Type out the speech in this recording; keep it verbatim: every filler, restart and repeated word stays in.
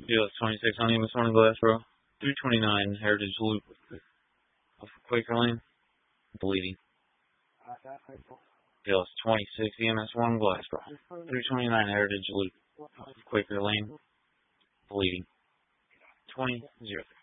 Yeah, it's twenty-six on E M S one in Glassboro. three twenty-nine Heritage Loop. Off of Quaker Lane. Bleeding. Yeah, it's twenty-six E M S one in Glassboro. three twenty-nine Heritage Loop. Off of Quaker Lane. Bleeding. twenty zero.